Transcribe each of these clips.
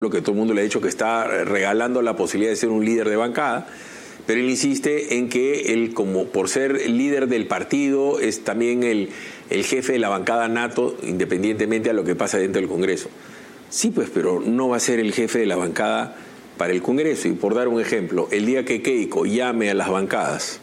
lo que todo el mundo le ha dicho que está regalando la posibilidad de ser un líder de bancada, pero él insiste en que él, como por ser líder del partido, es también el jefe de la bancada nato, independientemente a lo que pasa dentro del Congreso. Sí, pues, pero no va a ser el jefe de la bancada para el Congreso. Y por dar un ejemplo, el día que Keiko llame a las bancadas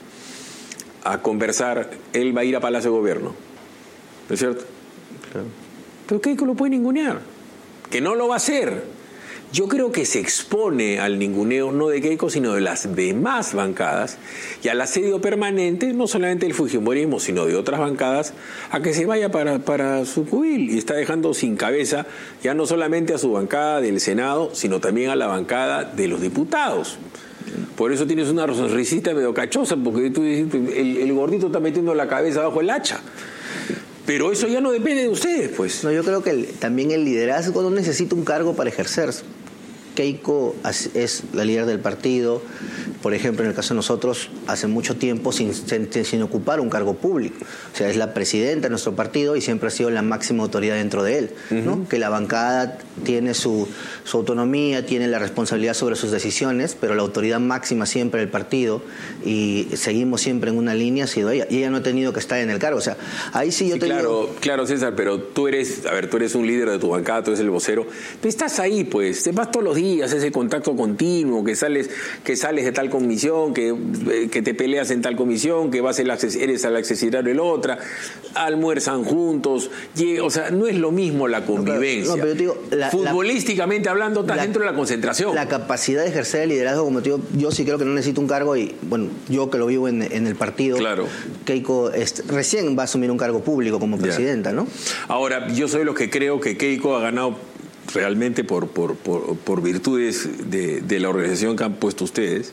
a conversar, él va a ir a Palacio de Gobierno, ¿no es cierto? Claro. Pero Keiko lo puede ningunear, que no lo va a hacer. Yo creo que se expone al ninguneo no de Keiko, sino de las demás bancadas y al asedio permanente, no solamente del fujimorismo, sino de otras bancadas, a que se vaya para su cubil, y está dejando sin cabeza ya no solamente a su bancada del Senado, sino también a la bancada de los diputados. Por eso tienes una sonrisita medio cachosa, porque tú dices, el gordito está metiendo la cabeza bajo el hacha. Pero eso ya no depende de ustedes, pues. No, yo creo que también el liderazgo no necesita un cargo para ejercerse. Keiko es la líder del partido, por ejemplo, en el caso de nosotros, hace mucho tiempo sin ocupar un cargo público. O sea, es la presidenta de nuestro partido y siempre ha sido la máxima autoridad dentro de él, ¿no? Que la bancada tiene su autonomía, tiene la responsabilidad sobre sus decisiones, pero la autoridad máxima siempre del partido, y seguimos siempre en una línea, ha sido ella. Y ella no ha tenido que estar en el cargo. O sea, ahí sí yo te digo... Claro, César, pero tú eres un líder de tu bancada, tú eres el vocero, pero estás ahí, pues, te vas todos los días, ese contacto continuo, que sales de tal comisión, que te peleas en tal comisión, que eres al accesoriario de la otra, almuerzan juntos, o sea, no es lo mismo la convivencia. No, pero yo te digo, futbolísticamente hablando, estás dentro de la concentración. La capacidad de ejercer el liderazgo, como te digo, yo sí creo que no necesito un cargo, y bueno, yo que lo vivo en el partido, claro. Keiko recién va a asumir un cargo público como presidenta, ¿no? Ahora, yo soy de los que creo que Keiko ha ganado realmente por virtudes de la organización que han puesto ustedes,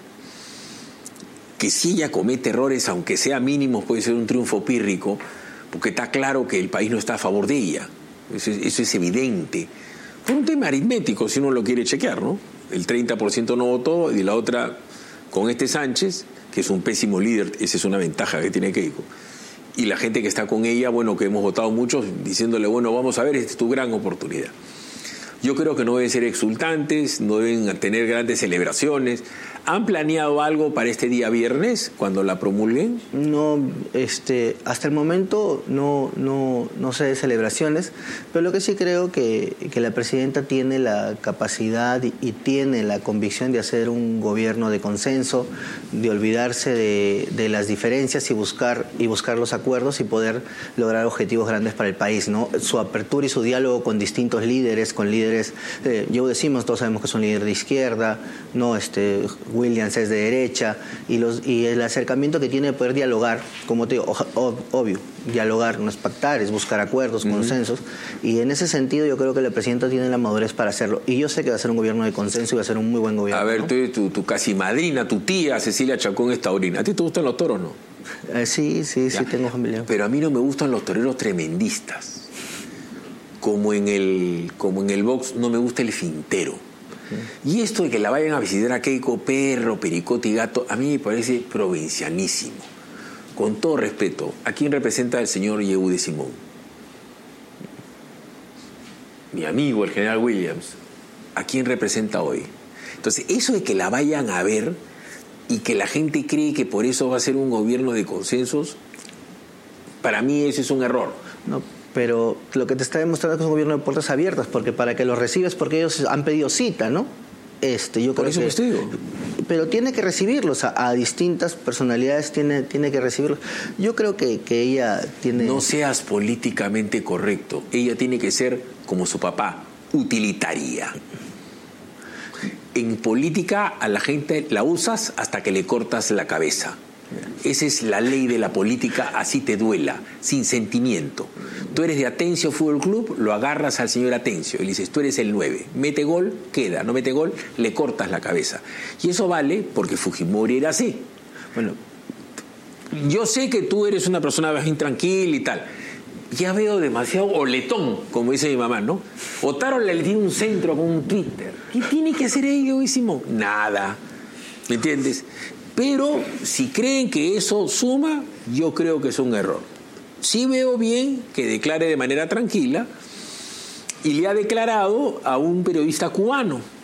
que si ella comete errores, aunque sea mínimos, puede ser un triunfo pírrico, porque está claro que el país no está a favor de ella. Eso es evidente. Por un tema aritmético, si uno lo quiere chequear, ¿no? El 30% no votó, y la otra, con Sánchez, que es un pésimo líder, esa es una ventaja que tiene Keiko. Y la gente que está con ella, bueno, que hemos votado muchos, diciéndole, bueno, vamos a ver, esta es tu gran oportunidad. Yo creo que no deben ser exultantes, no deben tener grandes celebraciones. ¿Han planeado algo para este día viernes, cuando la promulguen? No, hasta el momento no sé de celebraciones, pero lo que sí creo que la presidenta tiene la capacidad y tiene la convicción de hacer un gobierno de consenso, de olvidarse de las diferencias y buscar los acuerdos y poder lograr objetivos grandes para el país, ¿no? Su apertura y su diálogo con distintos líderes, todos sabemos que es un líder de izquierda, ¿no? Williams es de derecha, y el acercamiento que tiene de poder dialogar, como te digo, obvio, dialogar no es pactar, es buscar acuerdos, consensos, y en ese sentido yo creo que la presidenta tiene la madurez para hacerlo, y yo sé que va a ser un gobierno de consenso y va a ser un muy buen gobierno. A ver, ¿no? tu casi madrina, tu tía Cecilia Chacón es taurina. ¿A ti te gustan los toros, no? Sí, tengo familia. Pero a mí no me gustan los toreros tremendistas. Como en el box no me gusta el fintero. Y esto de que la vayan a visitar a Keiko, perro, pericote y gato, a mí me parece provincianísimo. Con todo respeto, ¿a quién representa el señor Yehude Simón? Mi amigo, el general Williams. ¿A quién representa hoy? Entonces, eso de que la vayan a ver y que la gente cree que por eso va a ser un gobierno de consensos, para mí ese es un error. No, pero lo que te está demostrando es que es un gobierno de puertas abiertas, porque para que los recibes, porque ellos han pedido cita, ¿no? Yo por eso creo digo. Pero tiene que recibirlos, a distintas personalidades tiene que recibirlos. Yo creo que ella tiene... No seas políticamente correcto. Ella tiene que ser, como su papá, utilitaria. En política a la gente la usas hasta que le cortas la cabeza. Esa es la ley de la política, así te duela, sin sentimiento. Tú eres de Atencio Fútbol Club, lo agarras al señor Atencio y le dices, tú eres el 9, mete gol, queda, no mete gol, le cortas la cabeza. Y eso vale porque Fujimori era así. Bueno, yo sé que tú eres una persona más intranquila y tal. Ya veo demasiado oletón, como dice mi mamá, ¿no? Otaro le dio un centro con un Twitter. ¿Qué tiene que hacer ella hoy, Simón? Nada. ¿Me entiendes? Pero si creen que eso suma, yo creo que es un error. Sí veo bien que declare de manera tranquila y le ha declarado a un periodista cubano.